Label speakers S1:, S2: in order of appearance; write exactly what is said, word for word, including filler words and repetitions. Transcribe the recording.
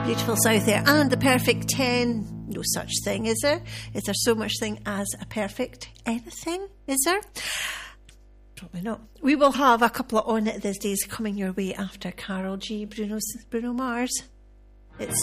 S1: Beautiful South there. And the perfect ten. No such thing, is there? Is there so much thing as a perfect anything? Is there? Probably not. We will have a couple of On It These Days coming your way after Carol G. Bruno's, Bruno Mars. It's